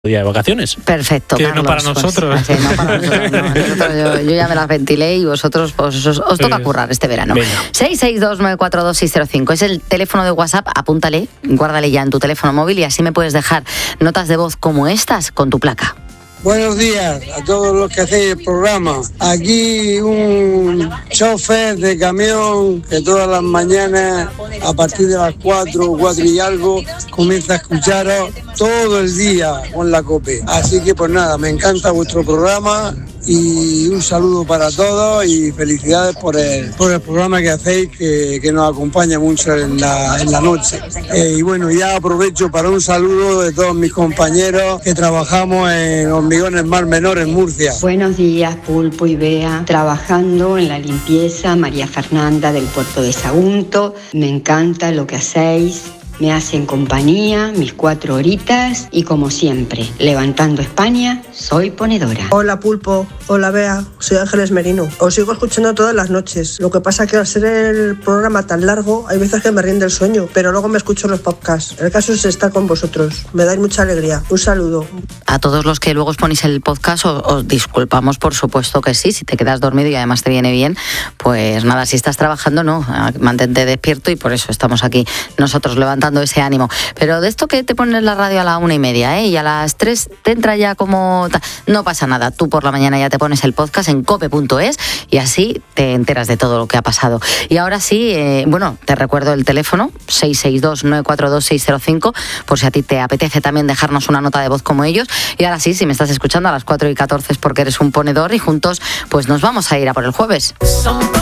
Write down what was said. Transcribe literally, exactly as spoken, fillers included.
día de vacaciones. Perfecto, que Carlos, no para nosotros. Pues, sí, no para nosotros, no. Nosotros, yo, yo ya me las ventilé y vosotros pues, os, os toca currar este verano. seis seis dos nueve cuatro dos seis cero cinco es el teléfono de WhatsApp, apúntale, guárdale ya en tu teléfono móvil y así me puedes dejar notas de voz como estas con tu placa. Buenos días a todos los que hacéis el programa. Aquí un chofer de camión que todas las mañanas, a partir de las cuatro, cuatro y algo, comienza a escucharos todo el día con la COPE. Así que pues nada, me encanta vuestro programa y un saludo para todos y felicidades por el, por el programa que hacéis, que, que nos acompaña mucho en la, en la noche. Eh, y bueno, ya aprovecho para un saludo de todos mis compañeros que trabajamos en Hormigones Mar Menor en Murcia. Buenos días, Pulpo y Bea, trabajando en la limpieza, María Fernanda del puerto de Sagunto. Me encanta lo que hacéis. Me hacen compañía mis cuatro horitas y como siempre, levantando España, soy ponedora. Hola Pulpo, hola Bea, soy Ángeles Merino. Os sigo escuchando todas las noches. Lo que pasa que al ser el programa tan largo, hay veces que me rinde el sueño, pero luego me escucho los podcasts. El caso es estar con vosotros. Me dais mucha alegría. Un saludo. A todos los que luego os ponéis el podcast, os, os disculpamos, por supuesto que sí. Si te quedas dormido y además te viene bien, pues nada, si estás trabajando, no, mantente despierto y por eso estamos aquí nosotros levantando ese ánimo. Pero de esto que te pones la radio a la una y media, ¿eh? Y a las tres te entra ya como... No pasa nada, tú por la mañana ya te pones el podcast en cope punto es y así te enteras de todo lo que ha pasado. Y ahora sí, eh, bueno, te recuerdo el teléfono, seis seis dos nueve cuatro dos seis cero cinco, por si a ti te apetece también dejarnos una nota de voz como ellos. Y ahora sí, si me estás escuchando a las cuatro y catorce es porque eres un ponedor y juntos pues nos vamos a ir a por el jueves.